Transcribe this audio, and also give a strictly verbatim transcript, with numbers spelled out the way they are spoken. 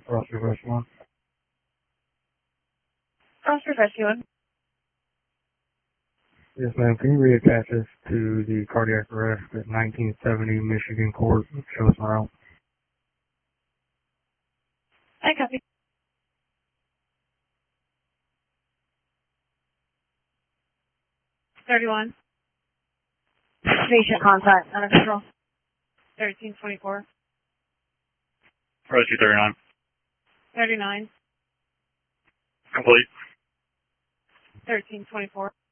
Roster Rescue one. Roster Rescue one. Yes, ma'am. Can you reattach us to the cardiac arrest at nineteen seventy Michigan Court? Show us my route. I copy. thirty-one. Patient contact, under control. thirteen twenty-four. Rescue thirty-nine. thirty-nine. Complete. thirteen twenty-four.